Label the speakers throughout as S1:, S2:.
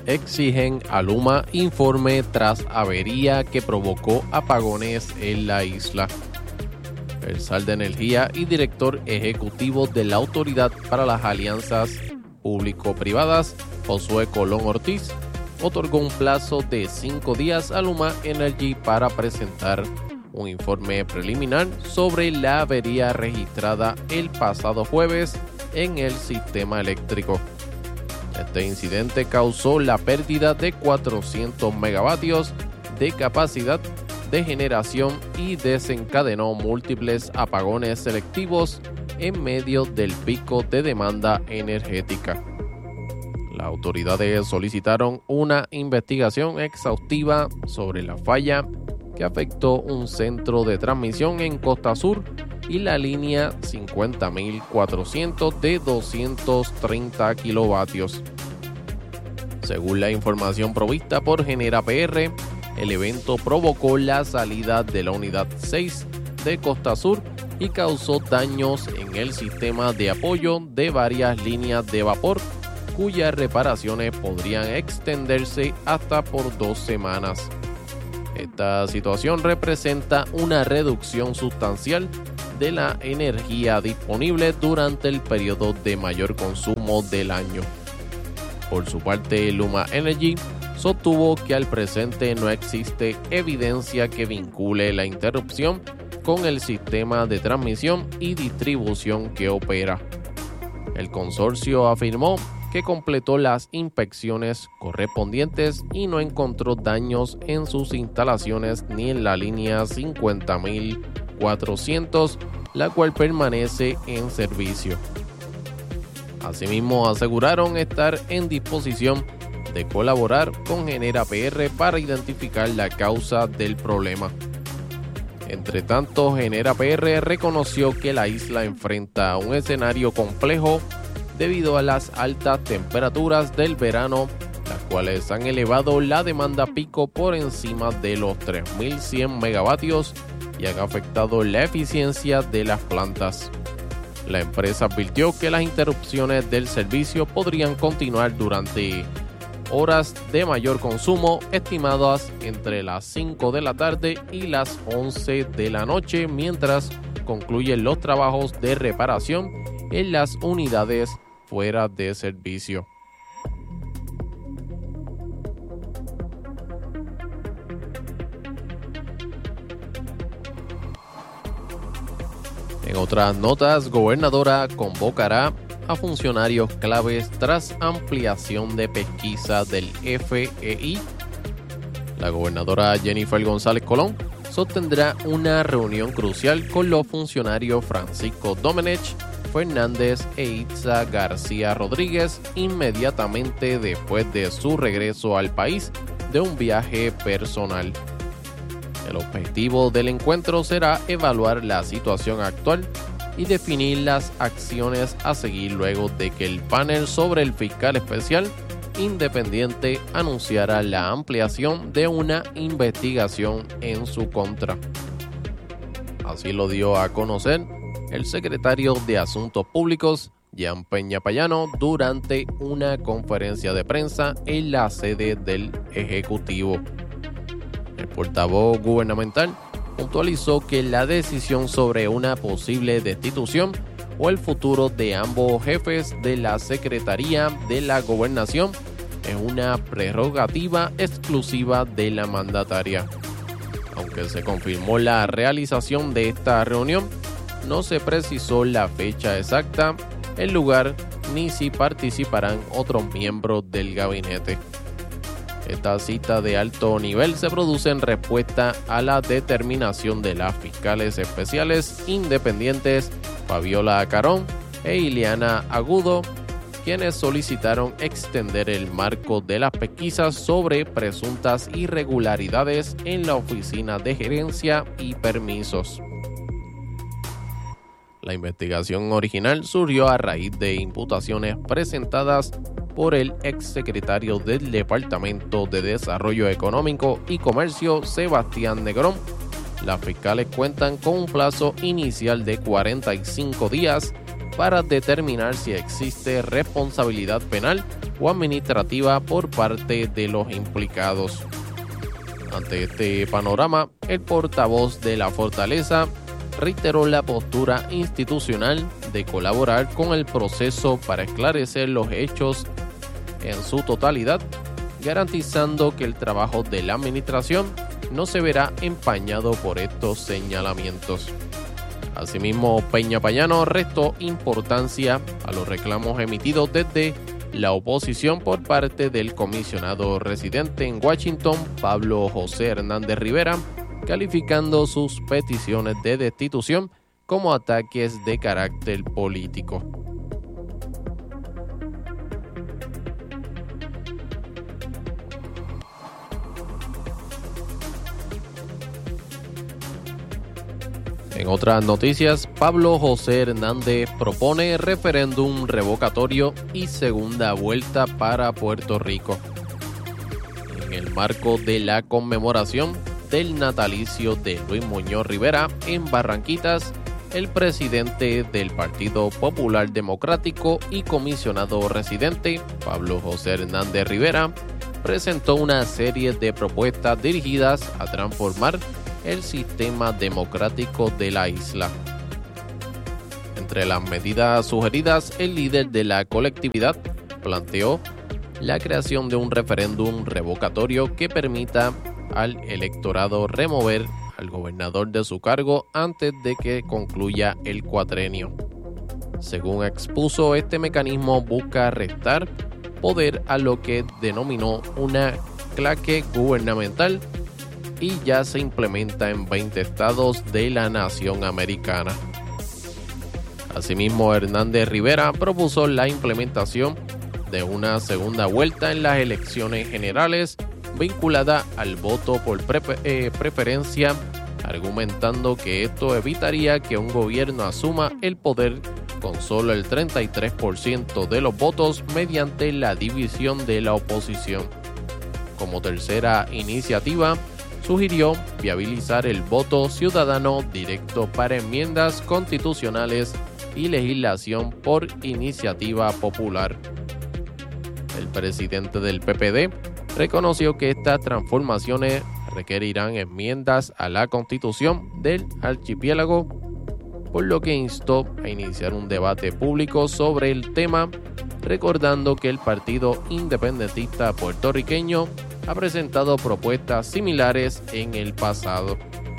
S1: exigen a Luma informe tras avería que provocó apagones en la isla. El SAL de Energía y director ejecutivo de la Autoridad para las Alianzas Público-Privadas, Josué Colón Ortiz, otorgó un plazo de 5 días a Luma Energy para presentar un informe preliminar sobre la avería registrada el pasado jueves en el sistema eléctrico. Este incidente causó la pérdida de 400 megavatios de capacidad de generación y desencadenó múltiples apagones selectivos en medio del pico de demanda energética. Las autoridades solicitaron una investigación exhaustiva sobre la falla que afectó un centro de transmisión en Costa Sur y la línea 50.400 de 230 kilovatios. Según la información provista por Genera PR, el evento provocó la salida de la unidad 6 de Costa Sur y causó daños en el sistema de apoyo de varias líneas de vapor, cuyas reparaciones podrían extenderse hasta por 2 semanas. Esta situación representa una reducción sustancial de la energía disponible durante el periodo de mayor consumo del año. Por su parte, Luma Energy sostuvo que al presente no existe evidencia que vincule la interrupción con el sistema de transmisión y distribución que opera. El consorcio afirmó que completó las inspecciones correspondientes y no encontró daños en sus instalaciones ni en la línea 50.400, la cual permanece en servicio. Asimismo, aseguraron estar en disposición de colaborar con Genera PR para identificar la causa del problema. Entre tanto, Genera PR reconoció que la isla enfrenta un escenario complejo debido a las altas temperaturas del verano, las cuales han elevado la demanda pico por encima de los 3.100 megavatios y han afectado la eficiencia de las plantas. La empresa advirtió que las interrupciones del servicio podrían continuar durante horas de mayor consumo, estimadas entre las 5 de la tarde y las 11 de la noche, mientras concluyen los trabajos de reparación en las unidades fuera de servicio. En otras notas, gobernadora convocará a funcionarios claves tras ampliación de pesquisa del FEI. La gobernadora Jennifer González Colón sostendrá una reunión crucial con los funcionarios Francisco Domenech Fernández e Itza García Rodríguez inmediatamente después de su regreso al país de un viaje personal. El objetivo del encuentro será evaluar la situación actual y definir las acciones a seguir luego de que el panel sobre el fiscal especial independiente anunciara la ampliación de una investigación en su contra. Así lo dio a conocer el secretario de Asuntos Públicos, Jan Peña Payano, durante una conferencia de prensa en la sede del Ejecutivo. El portavoz gubernamental puntualizó que la decisión sobre una posible destitución o el futuro de ambos jefes de la Secretaría de la Gobernación es una prerrogativa exclusiva de la mandataria. Aunque se confirmó la realización de esta reunión, no se precisó la fecha exacta, el lugar ni si participarán otros miembros del gabinete. Esta cita de alto nivel se produce en respuesta a la determinación de las fiscales especiales independientes Fabiola Carón e Ileana Agudo, quienes solicitaron extender el marco de las pesquisas sobre presuntas irregularidades en la Oficina de Gerencia y Permisos. La investigación original surgió a raíz de imputaciones presentadas por el exsecretario del Departamento de Desarrollo Económico y Comercio, Sebastián Negrón. Las fiscales cuentan con un plazo inicial de 45 días para determinar si existe responsabilidad penal o administrativa por parte de los implicados. Ante este panorama, el portavoz de la Fortaleza reiteró la postura institucional de colaborar con el proceso para esclarecer los hechos en su totalidad, garantizando que el trabajo de la administración no se verá empañado por estos señalamientos. Asimismo, Peña Payano restó importancia a los reclamos emitidos desde la oposición por parte del comisionado residente en Washington, Pablo José Hernández Rivera, calificando sus peticiones de destitución como ataques de carácter político. En otras noticias, Pablo José Hernández propone referéndum revocatorio y segunda vuelta para Puerto Rico. En el marco de la conmemoración del natalicio de Luis Muñoz Rivera en Barranquitas, el presidente del Partido Popular Democrático y comisionado residente, Pablo José Hernández Rivera, presentó una serie de propuestas dirigidas a transformar el sistema democrático de la isla. Entre las medidas sugeridas, el líder de la colectividad planteó la creación de un referéndum revocatorio que permita al electorado remover al gobernador de su cargo antes de que concluya el cuatrenio. Según expuso, este mecanismo busca restar poder a lo que denominó una claque gubernamental y ya se implementa en 20 estados de la nación americana. Asimismo, Hernández Rivera propuso la implementación de una segunda vuelta en las elecciones generales vinculada al voto por preferencia, argumentando que esto evitaría que un gobierno asuma el poder con solo el 33% de los votos mediante la división de la oposición. Como tercera iniciativa, sugirió viabilizar el voto ciudadano directo para enmiendas constitucionales y legislación por iniciativa popular. El presidente del PPD reconoció que estas transformaciones requerirán enmiendas a la Constitución del archipiélago, por lo que instó a iniciar un debate público sobre el tema, recordando que el Partido Independentista Puertorriqueño ha presentado propuestas similares en el pasado.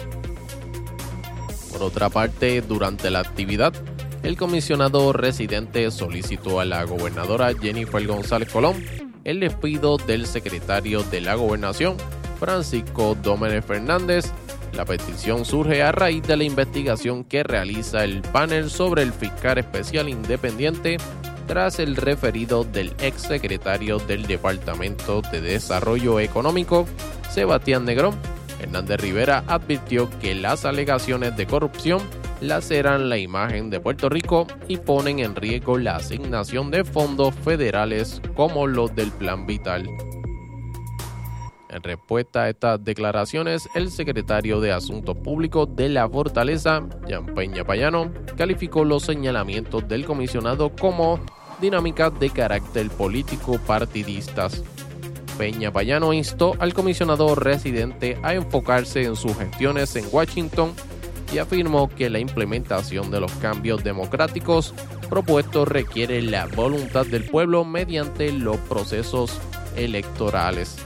S1: Por otra parte, durante la actividad, el comisionado residente solicitó a la gobernadora Jennifer González Colón el despido del secretario de la Gobernación, Francisco Domínguez Fernández. La petición surge a raíz de la investigación que realiza el panel sobre el fiscal especial independiente tras el referido del exsecretario del Departamento de Desarrollo Económico, Sebastián Negrón. Hernández Rivera advirtió que las alegaciones de corrupción laceran la imagen de Puerto Rico y ponen en riesgo la asignación de fondos federales como los del Plan Vital. En respuesta a estas declaraciones, el secretario de Asuntos Públicos de la Fortaleza, Jan Peña Payano, calificó los señalamientos del comisionado como dinámicas de carácter político partidistas. Peña Payano instó al comisionado residente a enfocarse en sus gestiones en Washington y afirmó que la implementación de los cambios democráticos propuestos requiere la voluntad del pueblo mediante los procesos electorales.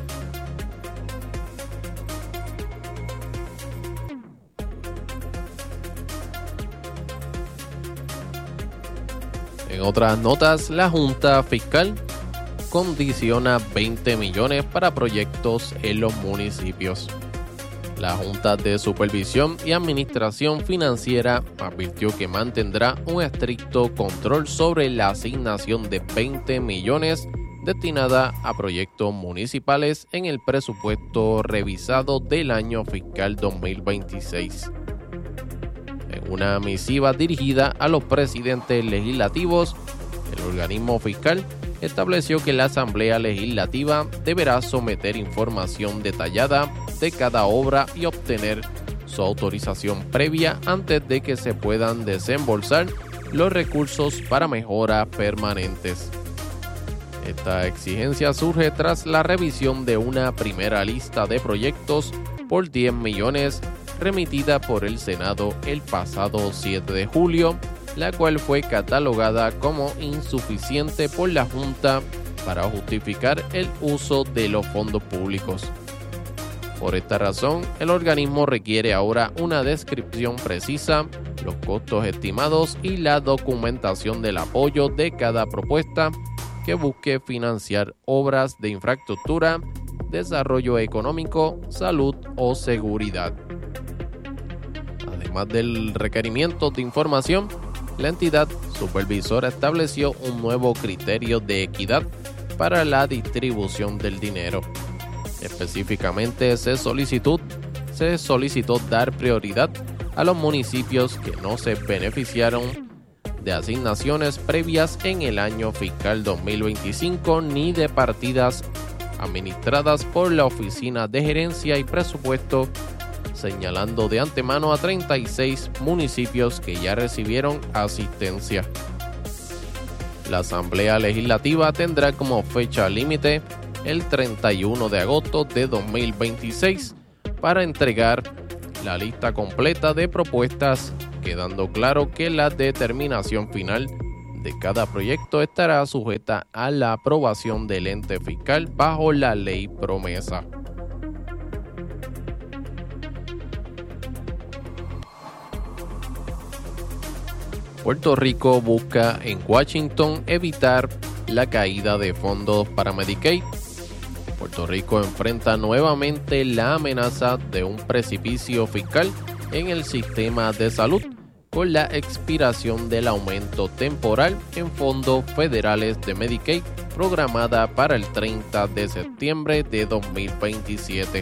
S1: En otras notas, la Junta Fiscal condiciona 20 millones para proyectos en los municipios. La Junta de Supervisión y Administración Financiera advirtió que mantendrá un estricto control sobre la asignación de 20 millones destinada a proyectos municipales en el presupuesto revisado del año fiscal 2026. En una misiva dirigida a los presidentes legislativos, el organismo fiscal estableció que la Asamblea Legislativa deberá someter información detallada de cada obra y obtener su autorización previa antes de que se puedan desembolsar los recursos para mejoras permanentes. Esta exigencia surge tras la revisión de una primera lista de proyectos por 10 millones remitida por el Senado el pasado 7 de julio, la cual fue catalogada como insuficiente por la Junta para justificar el uso de los fondos públicos. Por esta razón, el organismo requiere ahora una descripción precisa, los costos estimados y la documentación del apoyo de cada propuesta que busque financiar obras de infraestructura, desarrollo económico, salud o seguridad. Además del requerimiento de información, la entidad supervisora estableció un nuevo criterio de equidad para la distribución del dinero. Específicamente se solicitó dar prioridad a los municipios que no se beneficiaron de asignaciones previas en el año fiscal 2025 ni de partidas administradas por la Oficina de Gerencia y Presupuesto, señalando de antemano a 36 municipios que ya recibieron asistencia. La Asamblea Legislativa tendrá como fecha límite el 31 de agosto de 2026 para entregar la lista completa de propuestas, quedando claro que la determinación final de cada proyecto estará sujeta a la aprobación del ente fiscal bajo la ley promesa. Puerto Rico busca en Washington evitar la caída de fondos para Medicaid. Puerto Rico enfrenta nuevamente la amenaza de un precipicio fiscal en el sistema de salud con la expiración del aumento temporal en fondos federales de Medicaid programada para el 30 de septiembre de 2027.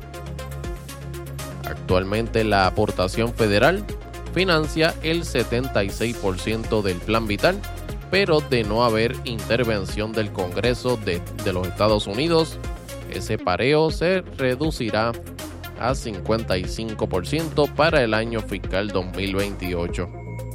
S1: Actualmente la aportación federal financia el 76% del plan vital, pero de no haber intervención del Congreso de los Estados Unidos, ese pareo se reducirá a 55% para el año fiscal 2028.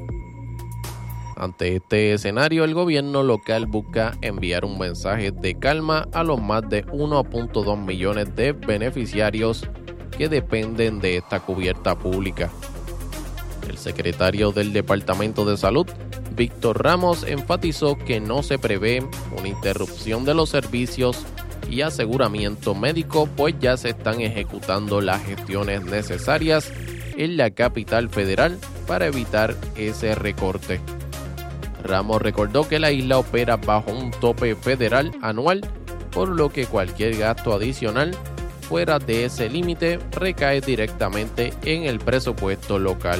S1: Ante este escenario, el gobierno local busca enviar un mensaje de calma a los más de 1.2 millones de beneficiarios que dependen de esta cubierta pública. El secretario del Departamento de Salud, Víctor Ramos, enfatizó que no se prevé una interrupción de los servicios y aseguramiento médico, pues ya se están ejecutando las gestiones necesarias en la capital federal para evitar ese recorte. Ramos recordó que la isla opera bajo un tope federal anual, por lo que cualquier gasto adicional fuera de ese límite recae directamente en el presupuesto local.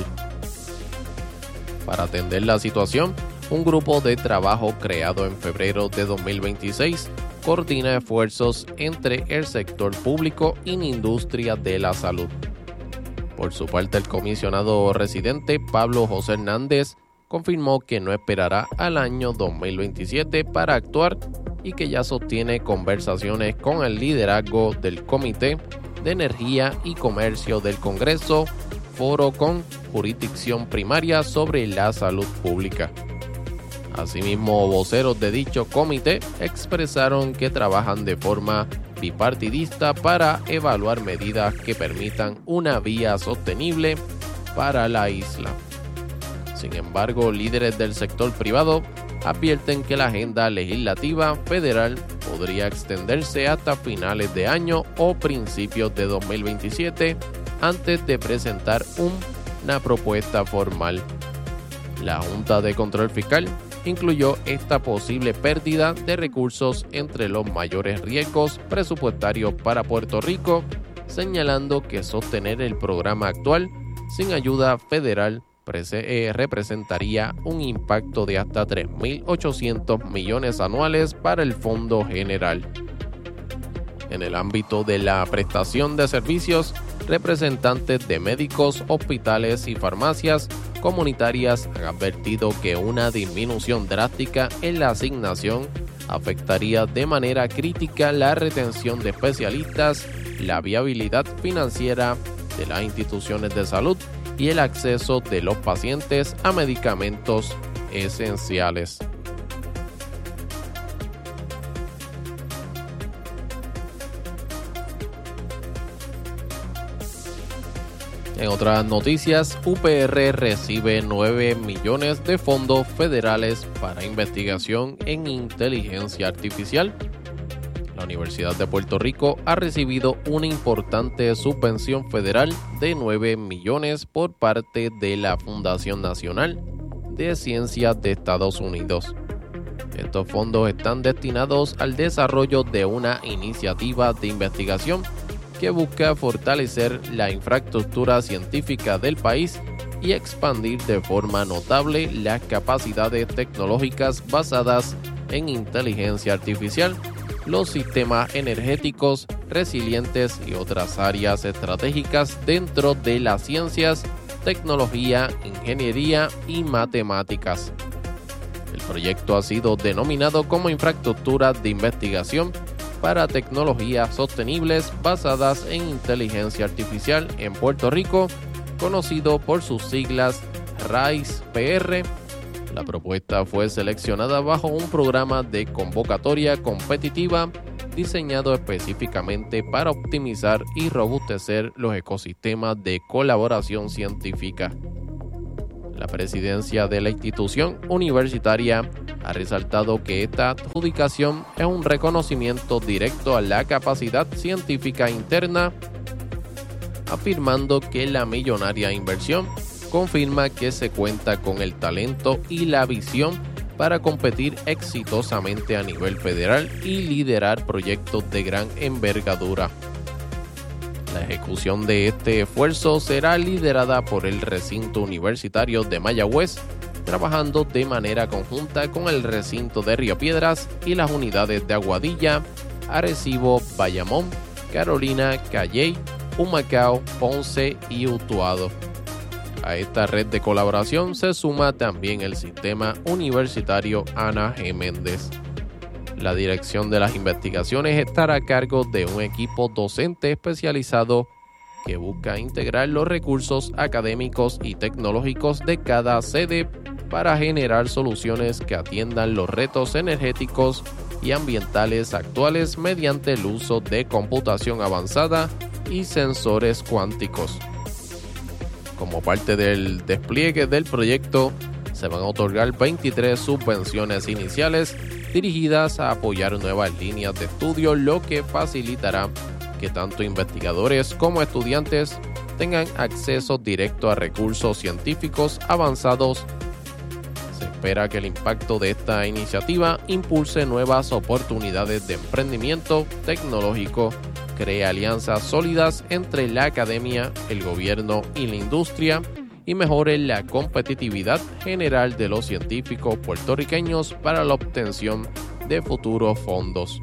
S1: Para atender la situación, un grupo de trabajo creado en febrero de 2026 coordina esfuerzos entre el sector público y la industria de la salud. Por su parte, el comisionado residente Pablo José Hernández confirmó que no esperará al año 2027 para actuar y que ya sostiene conversaciones con el liderazgo del Comité de Energía y Comercio del Congreso, foro con jurisdicción primaria sobre la salud pública. Asimismo, voceros de dicho comité expresaron que trabajan de forma bipartidista para evaluar medidas que permitan una vía sostenible para la isla. Sin embargo, líderes del sector privado advierten que la agenda legislativa federal podría extenderse hasta finales de año o principios de 2027 antes de presentar una propuesta formal. La Junta de Control Fiscal incluyó esta posible pérdida de recursos entre los mayores riesgos presupuestarios para Puerto Rico, señalando que sostener el programa actual sin ayuda federal representaría un impacto de hasta 3.800 millones anuales para el Fondo General. En el ámbito de la prestación de servicios, representantes de médicos, hospitales y farmacias comunitarias han advertido que una disminución drástica en la asignación afectaría de manera crítica la retención de especialistas, la viabilidad financiera de las instituciones de salud y el acceso de los pacientes a medicamentos esenciales. En otras noticias, UPR recibe 9 millones de fondos federales para investigación en inteligencia artificial. La Universidad de Puerto Rico ha recibido una importante subvención federal de 9 millones por parte de la Fundación Nacional de Ciencias de Estados Unidos. Estos fondos están destinados al desarrollo de una iniciativa de investigación que busca fortalecer la infraestructura científica del país y expandir de forma notable las capacidades tecnológicas basadas en inteligencia artificial, los sistemas energéticos resilientes y otras áreas estratégicas dentro de las ciencias, tecnología, ingeniería y matemáticas. El proyecto ha sido denominado como Infraestructura de Investigación para Tecnologías Sostenibles basadas en Inteligencia Artificial en Puerto Rico, conocido por sus siglas RISE-PR. La propuesta fue seleccionada bajo un programa de convocatoria competitiva diseñado específicamente para optimizar y robustecer los ecosistemas de colaboración científica. La presidencia de la institución universitaria ha resaltado que esta adjudicación es un reconocimiento directo a la capacidad científica interna, afirmando que la millonaria inversión confirma que se cuenta con el talento y la visión para competir exitosamente a nivel federal y liderar proyectos de gran envergadura. La ejecución de este esfuerzo será liderada por el recinto universitario de Mayagüez, trabajando de manera conjunta con el recinto de Río Piedras y las unidades de Aguadilla, Arecibo, Bayamón, Carolina, Calley, Humacao, Ponce y Utuado. A esta red de colaboración se suma también el sistema universitario Ana G. Méndez. La dirección de las investigaciones estará a cargo de un equipo docente especializado que busca integrar los recursos académicos y tecnológicos de cada sede para generar soluciones que atiendan los retos energéticos y ambientales actuales mediante el uso de computación avanzada y sensores cuánticos. Como parte del despliegue del proyecto, se van a otorgar 23 subvenciones iniciales dirigidas a apoyar nuevas líneas de estudio, lo que facilitará que tanto investigadores como estudiantes tengan acceso directo a recursos científicos avanzados. Se espera que el impacto de esta iniciativa impulse nuevas oportunidades de emprendimiento tecnológico, cree alianzas sólidas entre la academia, el gobierno y la industria y mejore la competitividad general de los científicos puertorriqueños para la obtención de futuros fondos.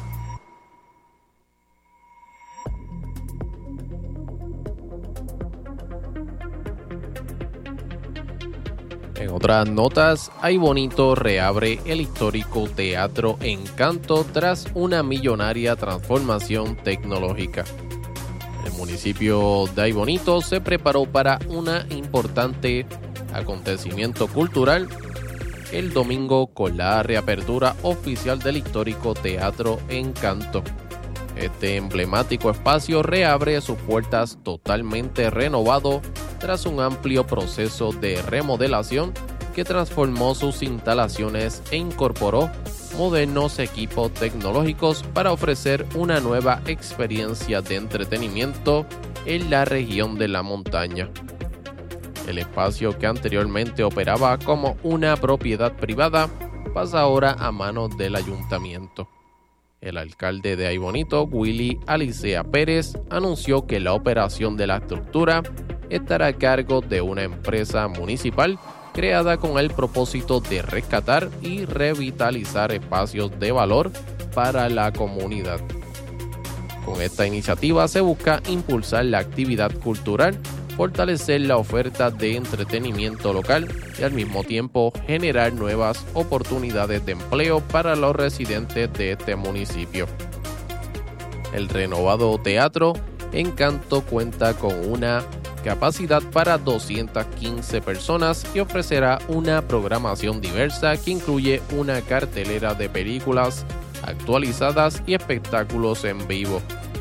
S1: En otras notas, Aibonito reabre el histórico Teatro Encanto tras una millonaria transformación tecnológica. El municipio de Aibonito se preparó para un importante acontecimiento cultural el domingo con la reapertura oficial del histórico Teatro Encanto. Este emblemático espacio reabre sus puertas totalmente renovado tras un amplio proceso de remodelación que transformó sus instalaciones e incorporó modernos equipos tecnológicos para ofrecer una nueva experiencia de entretenimiento en la región de la montaña. El espacio que anteriormente operaba como una propiedad privada pasa ahora a manos del ayuntamiento. El alcalde de Aibonito, Willy Alicea Pérez, anunció que la operación de la estructura estará a cargo de una empresa municipal creada con el propósito de rescatar y revitalizar espacios de valor para la comunidad. Con esta iniciativa se busca impulsar la actividad cultural, fortalecer la oferta de entretenimiento local y al mismo tiempo generar nuevas oportunidades de empleo para los residentes de este municipio. El renovado Teatro Encanto cuenta con una capacidad para 215 personas y ofrecerá una programación diversa que incluye una cartelera de películas actualizadas y espectáculos en vivo.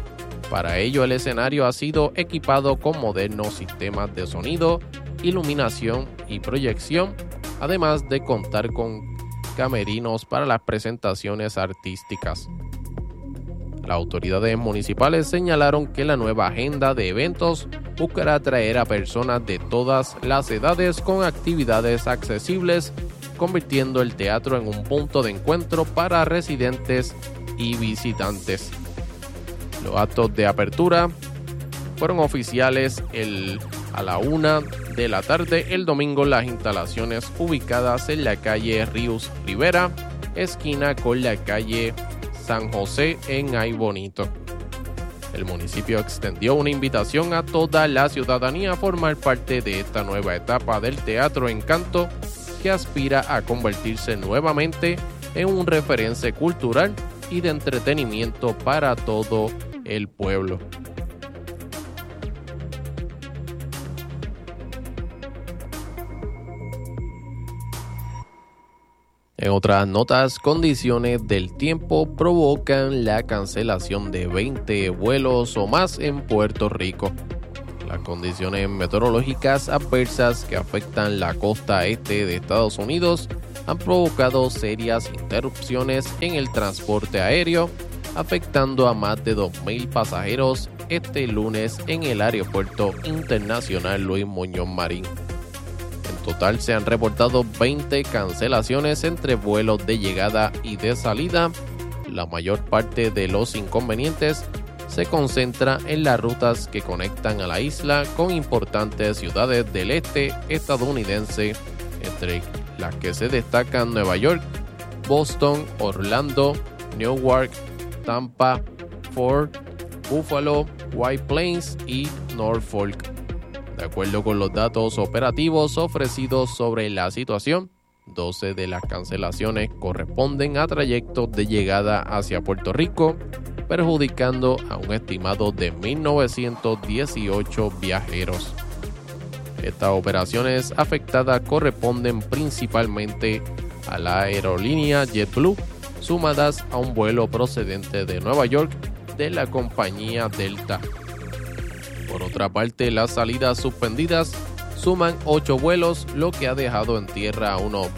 S1: Para ello, el escenario ha sido equipado con modernos sistemas de sonido, iluminación y proyección, además de contar con camerinos para las presentaciones artísticas. Las autoridades municipales señalaron que la nueva agenda de eventos buscará atraer a personas de todas las edades con actividades accesibles, convirtiendo el teatro en un punto de encuentro para residentes y visitantes. Los actos de apertura fueron oficiales a la 1 de la tarde el domingo en las instalaciones ubicadas en la calle Ríos Rivera, esquina con la calle San José en Ay Bonito. El municipio extendió una invitación a toda la ciudadanía a formar parte de esta nueva etapa del Teatro Encanto, que aspira a convertirse nuevamente en un referente cultural y de entretenimiento para todo el pueblo. En otras notas, condiciones del tiempo provocan la cancelación de 20 vuelos o más en Puerto Rico. Las condiciones meteorológicas adversas que afectan la costa este de Estados Unidos han provocado serias interrupciones en el transporte aéreo, afectando a más de 2,000 pasajeros este lunes en el Aeropuerto Internacional Luis Muñoz Marín. En total se han reportado 20 cancelaciones entre vuelos de llegada y de salida. La mayor parte de los inconvenientes se concentra en las rutas que conectan a la isla con importantes ciudades del este estadounidense, entre las que se destacan Nueva York, Boston, Orlando, Newark, Tampa, Fort, Buffalo, White Plains y Norfolk. De acuerdo con los datos operativos ofrecidos sobre la situación, 12 de las cancelaciones corresponden a trayectos de llegada hacia Puerto Rico, perjudicando a un estimado de 1,918 viajeros. Estas operaciones afectadas corresponden principalmente a la aerolínea JetBlue, sumadas a un vuelo procedente de Nueva York de la compañía Delta. Por otra parte, las salidas suspendidas suman 8 vuelos, lo que ha dejado en tierra a unos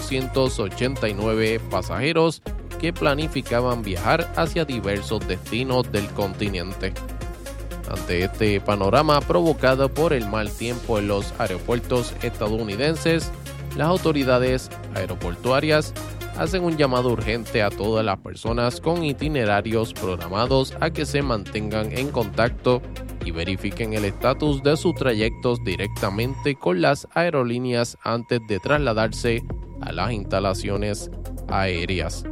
S1: 1,289 pasajeros que planificaban viajar hacia diversos destinos del continente. Ante este panorama provocado por el mal tiempo en los aeropuertos estadounidenses, las autoridades aeroportuarias hacen un llamado urgente a todas las personas con itinerarios programados a que se mantengan en contacto y verifiquen el estatus de sus trayectos directamente con las aerolíneas antes de trasladarse a las instalaciones aéreas.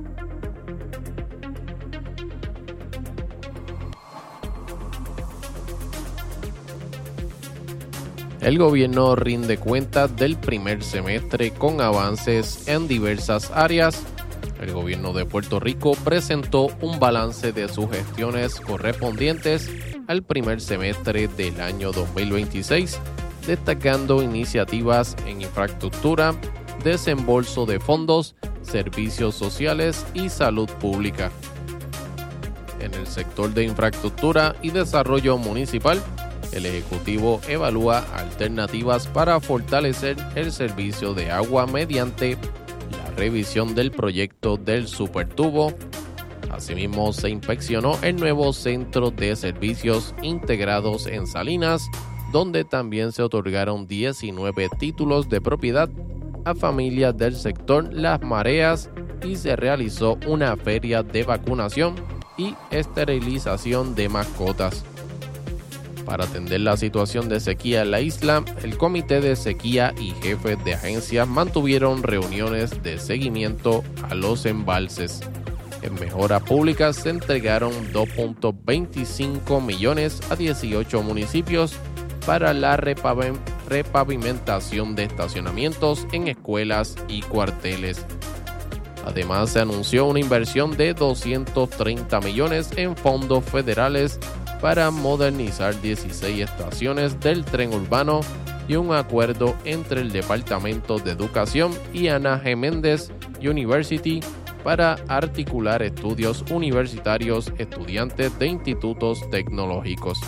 S1: El gobierno rinde cuentas del primer semestre con avances en diversas áreas. El gobierno de Puerto Rico presentó un balance de sus gestiones correspondientes al primer semestre del año 2026, destacando iniciativas en infraestructura, desembolso de fondos, servicios sociales y salud pública. En el sector de infraestructura y desarrollo municipal, el Ejecutivo evalúa alternativas para fortalecer el servicio de agua mediante la revisión del proyecto del Supertubo. Asimismo, se inspeccionó el nuevo Centro de Servicios Integrados en Salinas, donde también se otorgaron 19 títulos de propiedad a familias del sector Las Mareas y se realizó una feria de vacunación y esterilización de mascotas. Para atender la situación de sequía en la isla, el Comité de Sequía y jefes de agencias mantuvieron reuniones de seguimiento a los embalses. En mejoras públicas se entregaron 2.25 millones a 18 municipios para la repavimentación de estacionamientos en escuelas y cuarteles. Además, se anunció una inversión de 230 millones en fondos federales para modernizar 16 estaciones del tren urbano y un acuerdo entre el Departamento de Educación y Ana G. Méndez University para articular estudios universitarios estudiantes de institutos tecnológicos.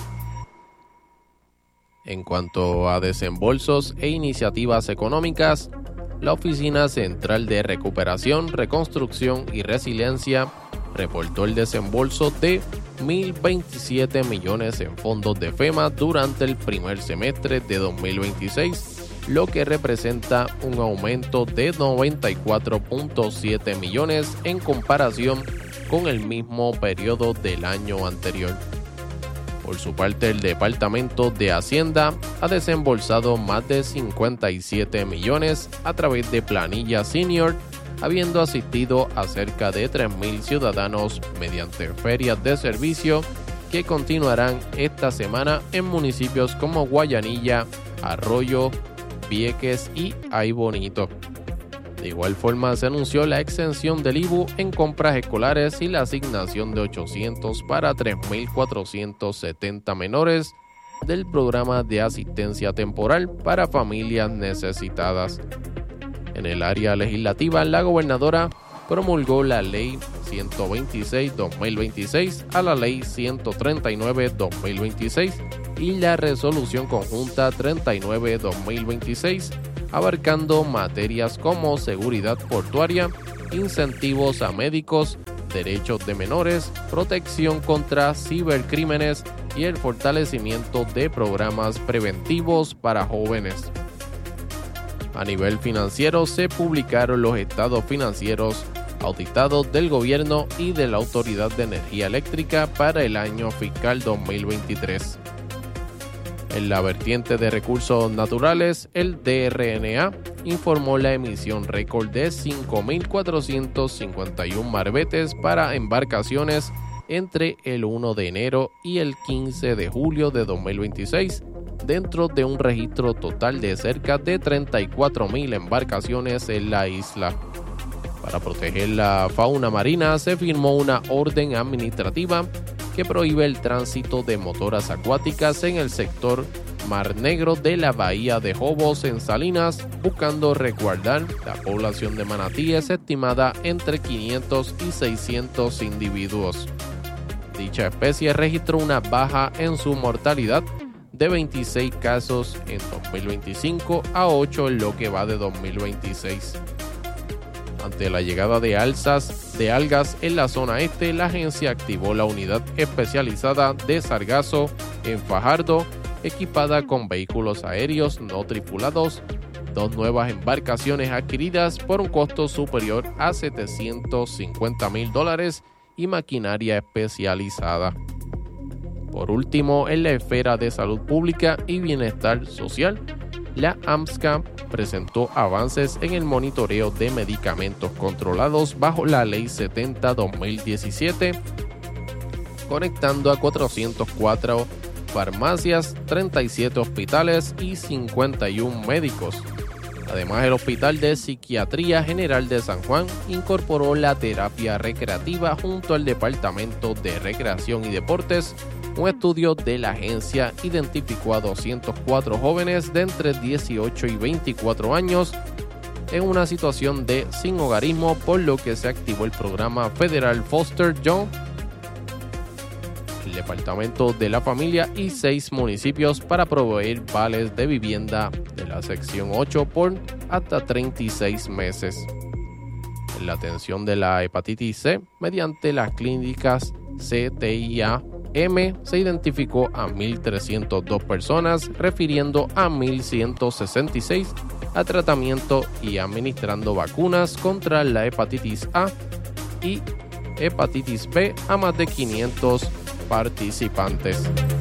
S1: En cuanto a desembolsos e iniciativas económicas, la Oficina Central de Recuperación, Reconstrucción y Resiliencia reportó el desembolso de 1.027 millones en fondos de FEMA durante el primer semestre de 2026, lo que representa un aumento de 94.7 millones en comparación con el mismo periodo del año anterior. Por su parte, el Departamento de Hacienda ha desembolsado más de 57 millones a través de Planilla Senior, habiendo asistido a cerca de 3.000 ciudadanos mediante ferias de servicio que continuarán esta semana en municipios como Guayanilla, Arroyo, Vieques y Ay Bonito. De igual forma, se anunció la exención del IVU en compras escolares y la asignación de 800 para 3.470 menores del programa de asistencia temporal para familias necesitadas. En el área legislativa, la gobernadora promulgó la Ley 126-2026 a la Ley 139-2026 y la Resolución Conjunta 39-2026, abarcando materias como seguridad portuaria, incentivos a médicos, derechos de menores, protección contra cibercrímenes y el fortalecimiento de programas preventivos para jóvenes. A nivel financiero, se publicaron los estados financieros auditados del gobierno y de la Autoridad de Energía Eléctrica para el año fiscal 2023. En la vertiente de recursos naturales, el DRNA informó la emisión récord de 5.451 marbetes para embarcaciones entre el 1 de enero y el 15 de julio de 2026, dentro de un registro total de cerca de 34.000 embarcaciones en la isla. Para proteger la fauna marina, se firmó una orden administrativa que prohíbe el tránsito de motoras acuáticas en el sector Mar Negro de la bahía de Jobos en Salinas, buscando resguardar la población de manatíes estimada entre 500 y 600 individuos. Dicha especie registró una baja en su mortalidad de 26 casos en 2025 a 8 en lo que va de 2026. Ante la llegada de algas en la zona este, la agencia activó la unidad especializada de Sargazo en Fajardo, equipada con vehículos aéreos no tripulados, 2 nuevas embarcaciones adquiridas por un costo superior a $750,000 y maquinaria especializada. Por último, en la esfera de salud pública y bienestar social, la AMSCA presentó avances en el monitoreo de medicamentos controlados bajo la Ley 70-2017, conectando a 404 farmacias, 37 hospitales y 51 médicos. Además, el Hospital de Psiquiatría General de San Juan incorporó la terapia recreativa junto al Departamento de Recreación y Deportes. Un estudio de la agencia identificó a 204 jóvenes de entre 18 y 24 años en una situación de sin hogarismo, por lo que se activó el programa federal Foster Young, el Departamento de la Familia y 6 municipios para proveer vales de vivienda de la sección 8 por hasta 36 meses. En la atención de la hepatitis C, mediante las clínicas CTIA se identificó a 1.302 personas, refiriendo a 1.166 a tratamiento y administrando vacunas contra la hepatitis A y hepatitis B a más de 500 participantes.